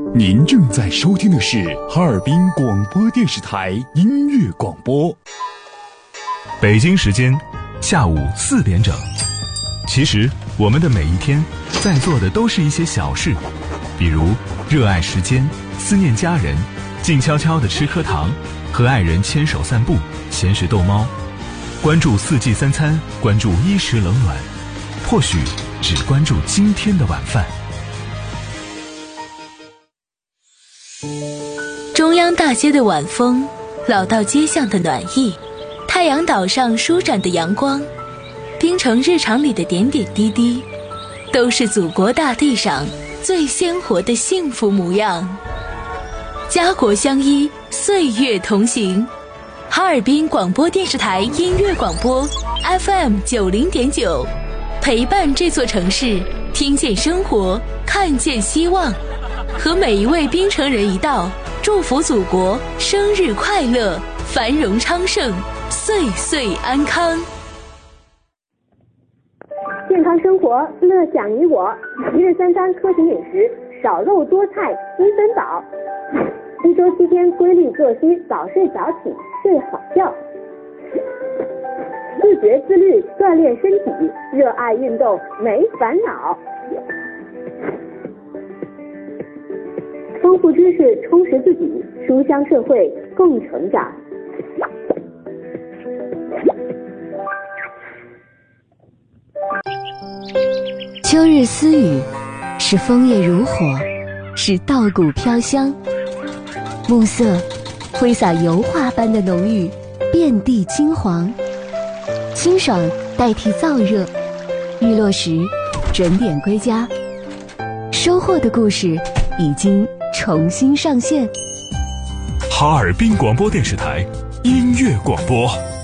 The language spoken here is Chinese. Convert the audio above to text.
您正在收听的是哈尔滨广播电视台音乐广播。 北京时间下午4点整。其实我们的每一天在做的都是一些小事，比如热爱时间，思念家人，静悄悄地吃颗糖，和爱人牵手散步，闲时逗猫，关注4季3餐，关注衣食冷暖，或许只关注今天的晚饭。 中央大街的晚风，老道街巷的暖意，太阳岛上舒展的阳光，冰城日常里的点点滴滴，都是祖国大地上最鲜活的幸福模样。家国相依，岁月同行。哈尔滨广播电视台音乐广播 FM 90.9，陪伴这座城市，听见生活，看见希望。和每一位冰城人一道，祝福祖国生日快乐，繁荣昌盛，岁岁安康。 健康生活，乐享你我。一日3餐科学饮食，少肉多菜，积分饱。1周7天规律作息，早睡早起，睡好觉。自觉自律，锻炼身体，热爱运动，没烦恼。丰富知识，充实自己，书香社会，共成长。 秋日私语，是枫叶如火，是稻谷飘香。暮色挥洒油画般的浓郁，遍地金黄。清爽代替燥热，日落时准点归家。收获的故事已经重新上线。 哈尔滨广播电视台音乐广播。